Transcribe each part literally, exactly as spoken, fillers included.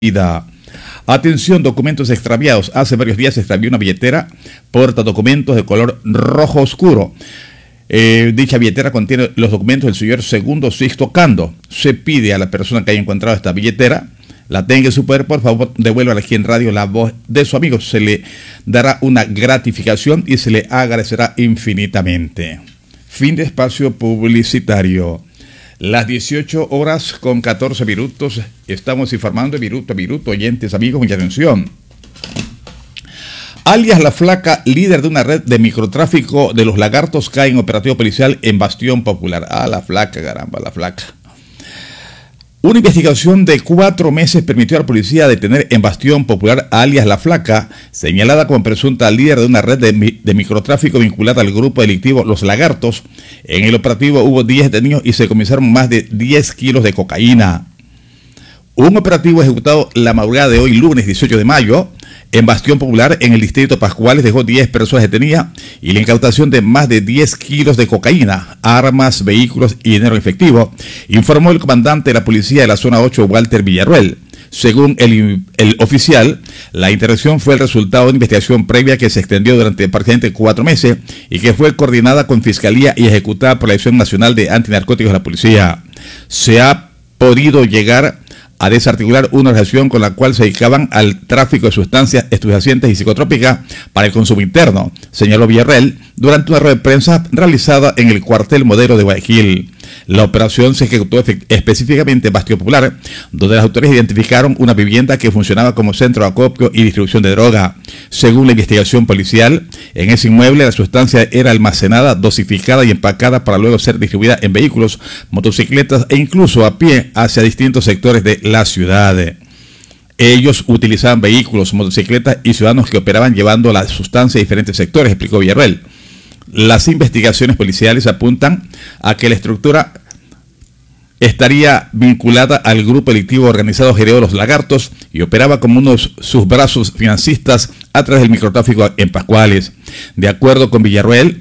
Atención, documentos extraviados. Hace varios días se extravió una billetera porta documentos de color rojo oscuro. Eh, dicha billetera contiene los documentos del señor Segundo Sixto Cando. Se pide a la persona que haya encontrado esta billetera, la tenga en su poder, por favor, devuelva aquí en radio la voz de su amigo. Se le dará una gratificación y se le agradecerá infinitamente. Fin de espacio publicitario. Las dieciocho horas con catorce minutos, estamos informando de minuto a minuto, oyentes, amigos, mucha atención. Alias La Flaca, líder de una red de microtráfico de los lagartos, cae en operativo policial en Bastión Popular. Ah, La Flaca, caramba, La Flaca. Una investigación de cuatro meses permitió a la policía detener en Bastión Popular a alias La Flaca, señalada como presunta líder de una red de, de microtráfico vinculada al grupo delictivo Los Lagartos. En el operativo hubo diez detenidos y se comisaron más de diez kilos de cocaína. Un operativo ejecutado la madrugada de hoy, lunes dieciocho de mayo, en Bastión Popular, en el distrito Pascuales, dejó diez personas detenidas y la incautación de más de diez kilos de cocaína, armas, vehículos y dinero efectivo, informó el comandante de la policía de la zona ocho, Walter Villarruel. Según el, el oficial, la intervención fue el resultado de una investigación previa que se extendió durante prácticamente cuatro meses y que fue coordinada con Fiscalía y ejecutada por la Dirección Nacional de Antinarcóticos de la Policía. Se ha podido llegar a desarticular una organización con la cual se dedicaban al tráfico de sustancias estupefacientes y psicotrópicas para el consumo interno, señaló Villarreal durante una rueda de prensa realizada en el cuartel Modelo de Guayaquil. La operación se ejecutó específicamente en Bastión Popular, donde las autoridades identificaron una vivienda que funcionaba como centro de acopio y distribución de droga. Según la investigación policial, en ese inmueble la sustancia era almacenada, dosificada y empacada para luego ser distribuida en vehículos, motocicletas e incluso a pie hacia distintos sectores de la ciudad. Ellos utilizaban vehículos, motocicletas y ciudadanos que operaban llevando la sustancia a diferentes sectores, explicó Villarreal. Las investigaciones policiales apuntan a que la estructura estaría vinculada al grupo delictivo organizado Jereo Los Lagartos y operaba como uno de sus brazos financistas a través del microtráfico en Pascuales. De acuerdo con Villarruel,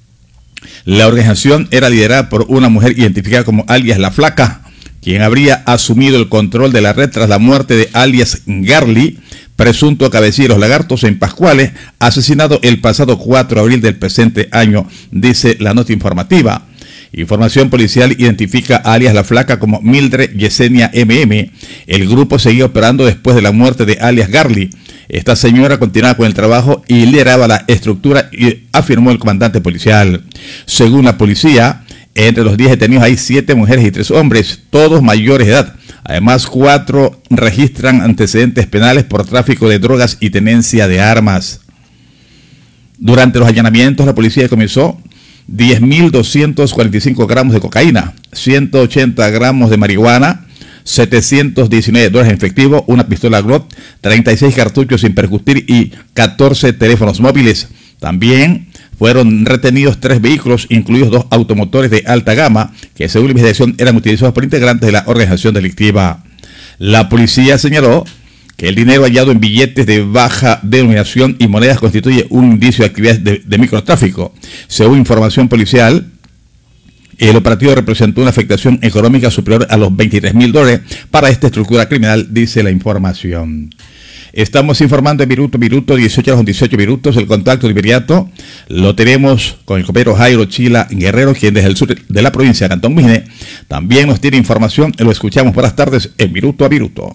la organización era liderada por una mujer identificada como alias La Flaca, quien habría asumido el control de la red tras la muerte de alias Garly, presunto cabecilla de Los Lagartos en Pascuales, asesinado el pasado cuatro de abril del presente año, dice la nota informativa. Información policial identifica a alias La Flaca como Mildred Yesenia M M. El grupo seguía operando después de la muerte de alias Garly. Esta señora continuaba con el trabajo y lideraba la estructura, y afirmó el comandante policial. Según la policía, entre los diez detenidos hay siete mujeres y tres hombres, todos mayores de edad. Además, cuatro registran antecedentes penales por tráfico de drogas y tenencia de armas. Durante los allanamientos, la policía comenzó diez mil doscientos cuarenta y cinco gramos de cocaína, ciento ochenta gramos de marihuana, setecientos diecinueve dólares en efectivo, una pistola Glock, treinta y seis cartuchos sin percutir y catorce teléfonos móviles. También fueron retenidos tres vehículos, incluidos dos automotores de alta gama, que según la investigación eran utilizados por integrantes de la organización delictiva. La policía señaló que el dinero hallado en billetes de baja denominación y monedas constituye un indicio de actividades de, de microtráfico. Según información policial, el operativo representó una afectación económica superior a los veintitrés mil dólares para esta estructura criminal, dice la información. Estamos informando en minuto a minuto, dieciocho horas con dieciocho minutos. El contacto de inmediato lo tenemos con el compañero Jairo Chila Guerrero, quien desde el sur de la provincia de Cantón Muisne también nos tiene información. Lo escuchamos. Buenas tardes en minuto a minuto.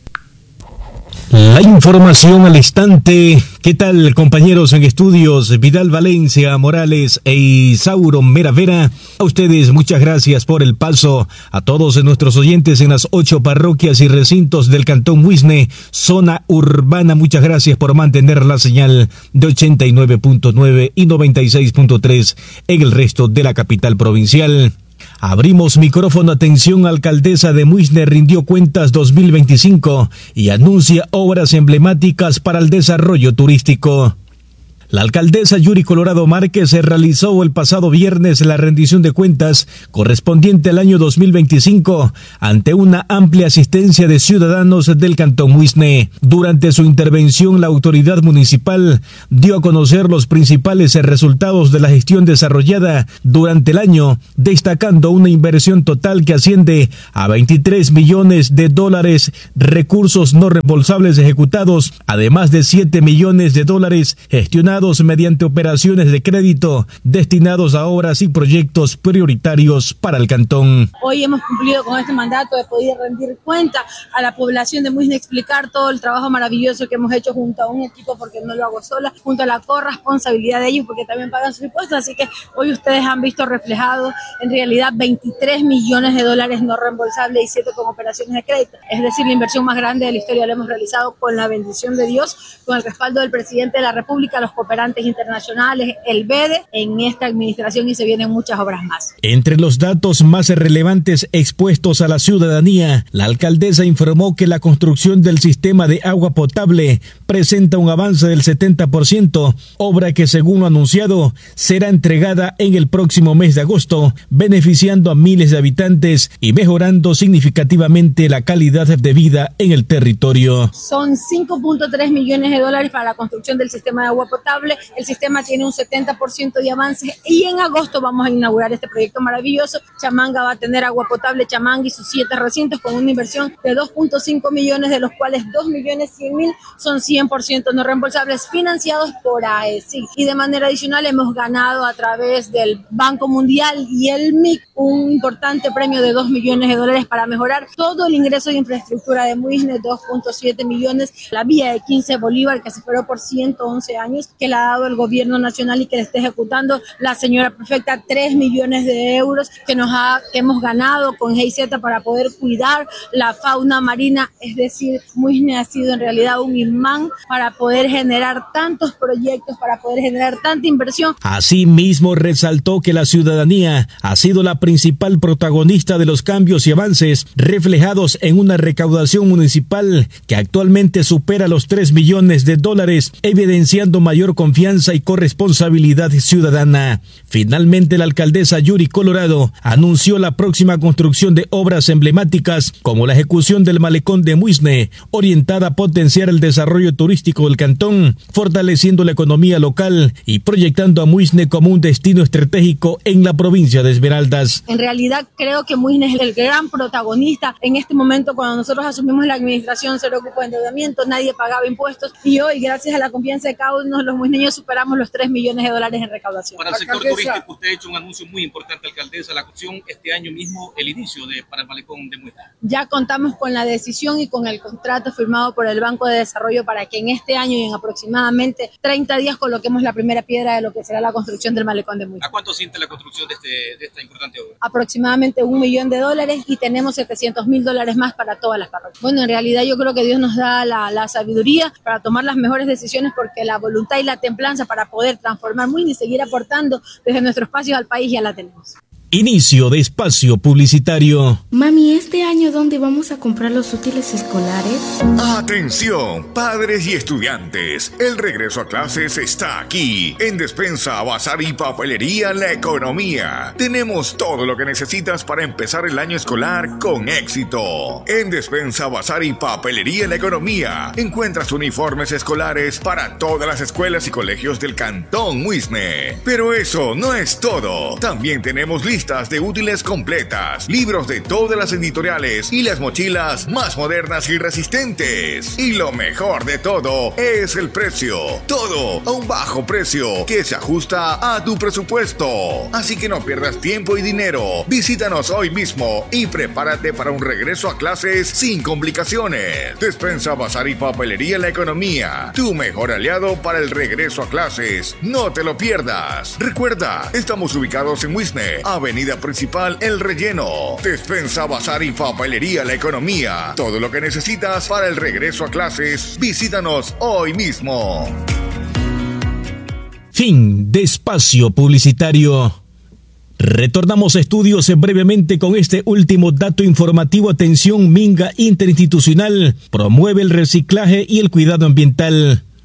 La información al instante. ¿Qué tal, compañeros en estudios? Vidal Valencia Morales e Isauro Meravera. A ustedes muchas gracias por el paso. A todos nuestros oyentes en las ocho parroquias y recintos del Cantón Muisne, zona urbana, muchas gracias por mantener la señal de ochenta y nueve punto nueve y noventa y seis punto tres en el resto de la capital provincial. Abrimos micrófono. Atención, alcaldesa de Muisne rindió cuentas dos mil veinticinco y anuncia obras emblemáticas para el desarrollo turístico. La alcaldesa Yuri Colorado Márquez se realizó el pasado viernes la rendición de cuentas correspondiente al año dos mil veinticinco ante una amplia asistencia de ciudadanos del Cantón Muisne. Durante su intervención, la autoridad municipal dio a conocer los principales resultados de la gestión desarrollada durante el año, destacando una inversión total que asciende a veintitrés millones de dólares, recursos no reembolsables ejecutados, además de siete millones de dólares gestionados mediante operaciones de crédito destinados a obras y proyectos prioritarios para el cantón. Hoy hemos cumplido con este mandato de poder rendir cuenta a la población de Muisne, explicar todo el trabajo maravilloso que hemos hecho junto a un equipo, porque no lo hago sola, junto a la corresponsabilidad de ellos, porque también pagan sus impuestos. Así que hoy ustedes han visto reflejado en realidad veintitrés millones de dólares no reembolsables y siete con operaciones de crédito. Es decir, la inversión más grande de la historia la hemos realizado con la bendición de Dios, con el respaldo del presidente de la República, los cooperantes internacionales, el B E D E, en esta administración, y se vienen muchas obras más. Entre los datos más relevantes expuestos a la ciudadanía, la alcaldesa informó que la construcción del sistema de agua potable presenta un avance del setenta por ciento, obra que, según lo anunciado, será entregada en el próximo mes de agosto, beneficiando a miles de habitantes y mejorando significativamente la calidad de vida en el territorio. Son cinco punto tres millones de dólares para la construcción del sistema de agua potable. El sistema tiene un setenta por ciento de avance y en agosto vamos a inaugurar este proyecto maravilloso. Chamanga va a tener agua potable, Chamanga y sus siete recintos, con una inversión de dos punto cinco millones, de los cuales dos millones cien mil son cien por ciento no reembolsables, financiados por A E S I. Y de manera adicional hemos ganado a través del Banco Mundial y el M I C un importante premio de dos millones de dólares para mejorar todo el ingreso de infraestructura de Muisne, dos punto siete millones, la vía de quince Bolívar, que se esperó por ciento once años, que la ha dado el gobierno nacional y que le está ejecutando la señora prefecta, tres millones de euros que nos ha, que hemos ganado con G I Z para poder cuidar la fauna marina. Es decir, Muisne ha sido en realidad un imán para poder generar tantos proyectos, para poder generar tanta inversión. Asimismo, resaltó que la ciudadanía ha sido la principal protagonista de los cambios y avances reflejados en una recaudación municipal que actualmente supera los tres millones de dólares, evidenciando mayor confianza y corresponsabilidad ciudadana. Finalmente, la alcaldesa Yuri Colorado anunció la próxima construcción de obras emblemáticas como la ejecución del malecón de Muisne, orientada a potenciar el desarrollo turístico del cantón, fortaleciendo la economía local y proyectando a Muisne como un destino estratégico en la provincia de Esmeraldas. En realidad creo que Muisne es el gran protagonista en este momento. Cuando nosotros asumimos la administración, cero cupo de endeudamiento, nadie pagaba impuestos, y hoy, gracias a la confianza de cada uno de los muisneños, superamos los tres millones de dólares en recaudación. Para el sector turístico, usted ha hecho un anuncio muy importante, alcaldesa, la cuestión este año mismo, el inicio de para el malecón de Muisne. Ya contamos con la decisión y con el contrato firmado por el Banco de Desarrollo para que en este año y en aproximadamente treinta días coloquemos la primera piedra de lo que será la construcción del malecón de Muisne. ¿A cuánto siente la construcción de, este, de esta importante obra? Aproximadamente un millón de dólares, y tenemos setecientos mil dólares más para todas las parroquias. Bueno, en realidad yo creo que Dios nos da la, la sabiduría para tomar las mejores decisiones, porque la voluntad y la templanza para poder transformar Muisne y seguir aportando desde nuestros espacios al país ya la tenemos. Inicio de espacio publicitario. Mami, ¿este año dónde vamos a comprar los útiles escolares? Atención, padres y estudiantes. El regreso a clases está aquí. En Despensa, Bazar y Papelería La Economía. Tenemos todo lo que necesitas para empezar el año escolar con éxito. En Despensa, Bazar y Papelería La Economía encuentras uniformes escolares para todas las escuelas y colegios del Cantón Muisne. Pero eso no es todo. También tenemos listas de útiles completas, libros de todas las editoriales y las mochilas más modernas y resistentes. Y lo mejor de todo es el precio. Todo a un bajo precio que se ajusta a tu presupuesto. Así que no pierdas tiempo y dinero. Visítanos hoy mismo y prepárate para un regreso a clases sin complicaciones. Despensa, Bazar y Papelería La Economía, tu mejor aliado para el regreso a clases. No te lo pierdas. Recuerda, estamos ubicados en Muisne, Avenida Principal El Relleno. Despensa, Bazar y Papelería La Economía. Todo lo que necesitas para el regreso a clases. Visítanos hoy mismo. Fin de espacio publicitario. Retornamos a estudios brevemente con este último dato informativo. Atención, Minga Interinstitucional promueve el reciclaje y el cuidado ambiental.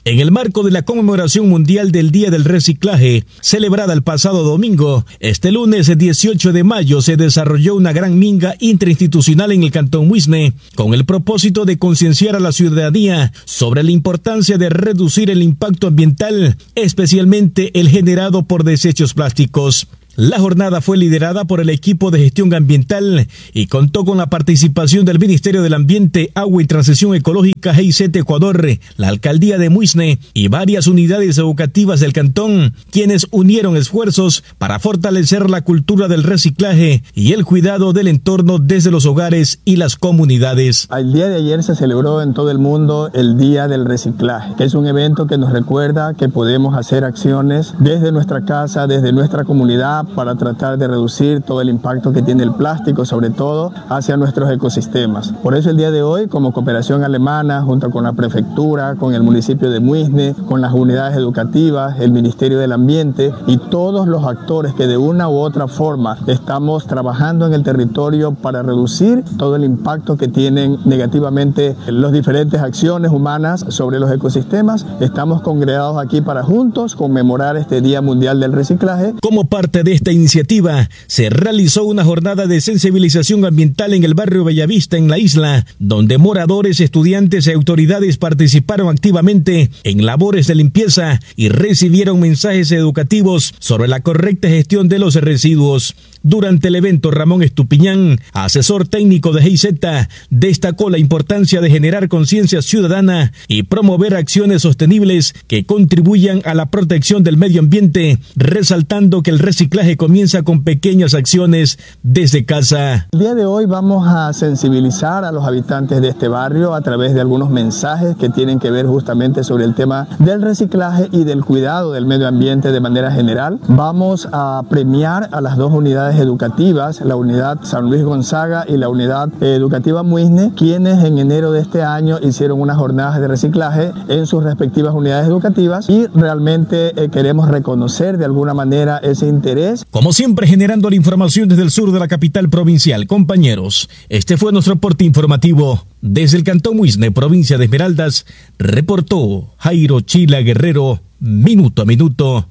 En el marco de la conmemoración mundial del Día del Reciclaje, celebrada el pasado domingo, este lunes dieciocho de mayo se desarrolló una gran minga interinstitucional en el Cantón Muisne, con el propósito de concienciar a la ciudadanía sobre la importancia de reducir el impacto ambiental, especialmente el generado por desechos plásticos. La jornada fue liderada por el equipo de gestión ambiental y contó con la participación del Ministerio del Ambiente, Agua y Transición Ecológica G I C T Ecuador, la Alcaldía de Muisne y varias unidades educativas del cantón, quienes unieron esfuerzos para fortalecer la cultura del reciclaje y el cuidado del entorno desde los hogares y las comunidades. El día de ayer se celebró en todo el mundo el Día del Reciclaje, que es un evento que nos recuerda que podemos hacer acciones desde nuestra casa, desde nuestra comunidad, para tratar de reducir todo el impacto que tiene el plástico, sobre todo hacia nuestros ecosistemas. Por eso el día de hoy, como cooperación alemana, junto con la prefectura, con el municipio de Muisne, con las unidades educativas, el Ministerio del Ambiente y todos los actores que de una u otra forma estamos trabajando en el territorio para reducir todo el impacto que tienen negativamente las diferentes acciones humanas sobre los ecosistemas, estamos congregados aquí para juntos conmemorar este Día Mundial del Reciclaje. Como parte de esta iniciativa, se realizó una jornada de sensibilización ambiental en el barrio Bellavista, en la isla, donde moradores, estudiantes y autoridades participaron activamente en labores de limpieza y recibieron mensajes educativos sobre la correcta gestión de los residuos. Durante el evento, Ramón Estupiñán, asesor técnico de G I Z, destacó la importancia de generar conciencia ciudadana y promover acciones sostenibles que contribuyan a la protección del medio ambiente, resaltando que el reciclaje comienza con pequeñas acciones desde casa. El día de hoy vamos a sensibilizar a los habitantes de este barrio a través de algunos mensajes que tienen que ver justamente sobre el tema del reciclaje y del cuidado del medio ambiente de manera general. Vamos a premiar a las dos unidades educativas, la unidad San Luis Gonzaga y la unidad educativa Muisne, quienes en enero de este año hicieron unas jornadas de reciclaje en sus respectivas unidades educativas y realmente eh, queremos reconocer de alguna manera ese interés. Como siempre, generando la información desde el sur de la capital provincial. Compañeros, este fue nuestro reporte informativo. Desde el Cantón Muisne, provincia de Esmeraldas, reportó Jairo Chila Guerrero, minuto a minuto.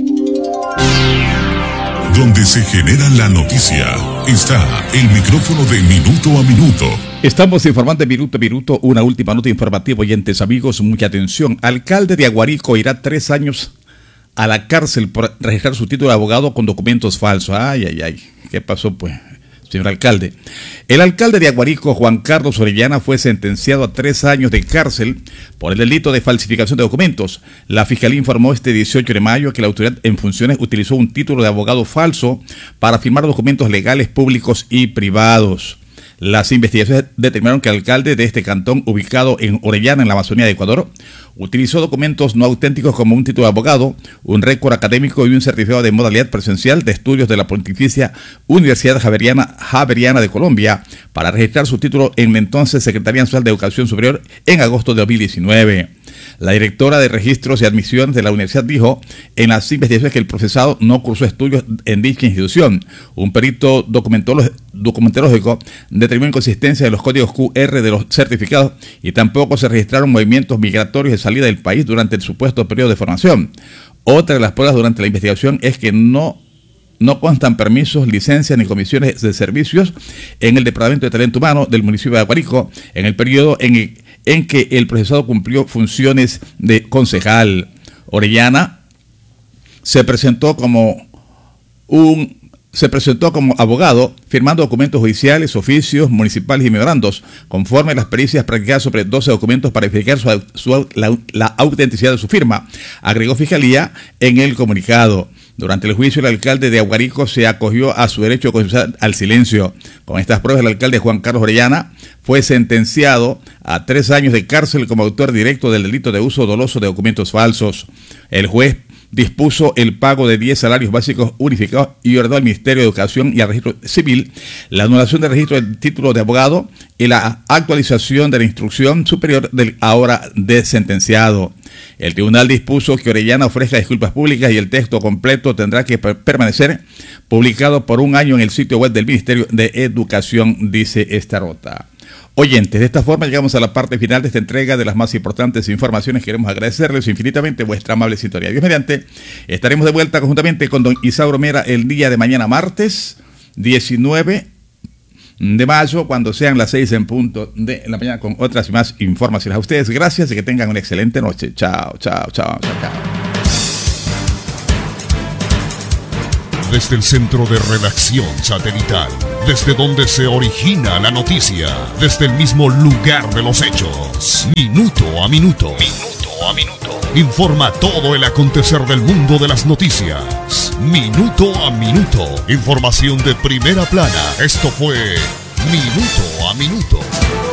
Donde se genera la noticia, está el micrófono de Minuto a Minuto. Estamos informando de minuto a minuto. Una última nota informativa, oyentes amigos, mucha atención. Alcalde de Aguarico irá tres años a la cárcel por registrar su título de abogado con documentos falsos. Ay, ay, ay. ¿Qué pasó, pues, señor alcalde? El alcalde de Aguarico, Juan Carlos Orellana, fue sentenciado a tres años de cárcel por el delito de falsificación de documentos. La Fiscalía informó este dieciocho de mayo que la autoridad en funciones utilizó un título de abogado falso para firmar documentos legales públicos y privados. Las investigaciones determinaron que el alcalde de este cantón, ubicado en Orellana, en la Amazonía de Ecuador, utilizó documentos no auténticos como un título de abogado, un récord académico y un certificado de modalidad presencial de estudios de la Pontificia Universidad Javeriana, Javeriana de Colombia para registrar su título en la entonces Secretaría Nacional de Educación Superior en agosto de dos mil diecinueve. La directora de Registros y Admisiones de la universidad dijo en las investigaciones que el procesado no cursó estudios en dicha institución. Un perito documentológico determinó inconsistencia de los códigos Q R de los certificados y tampoco se registraron movimientos migratorios de salida del país durante el supuesto periodo de formación. Otra de las pruebas durante la investigación es que no No constan permisos, licencias ni comisiones de servicios en el Departamento de Talento Humano del municipio de Aguarico en el periodo en, el, en que el procesado cumplió funciones de concejal. Orellana se presentó como un se presentó como abogado firmando documentos judiciales, oficios municipales y memorandos, conforme a las pericias practicadas sobre doce documentos para verificar su, su, la, la autenticidad de su firma, agregó Fiscalía en el comunicado. Durante el juicio, el alcalde de Aguarico se acogió a su derecho constitucional al silencio. Con estas pruebas, el alcalde Juan Carlos Orellana fue sentenciado a tres años de cárcel como autor directo del delito de uso doloso de documentos falsos. El juez dispuso el pago de diez salarios básicos unificados y ordenó al Ministerio de Educación y al Registro Civil la anulación del registro del título de abogado y la actualización de la instrucción superior del ahora desentenciado. El tribunal dispuso que Orellana ofrezca disculpas públicas y el texto completo tendrá que permanecer publicado por un año en el sitio web del Ministerio de Educación, dice esta nota. oyentes. De esta forma llegamos a la parte final de esta entrega de las más importantes informaciones. Queremos agradecerles infinitamente vuestra amable sintonía. Dios mediante, estaremos de vuelta conjuntamente con don Isauro Mera el día de mañana, martes diecinueve de mayo, cuando sean las seis en punto de la mañana, con otras y más informaciones. A ustedes gracias y que tengan una excelente noche. Chao, chao, chao, chao, chao. Desde el centro de redacción satelital, desde donde se origina la noticia, desde el mismo lugar de los hechos, minuto a minuto, minuto a minuto, informa todo el acontecer del mundo de las noticias, minuto a minuto, información de primera plana. Esto fue Minuto a Minuto.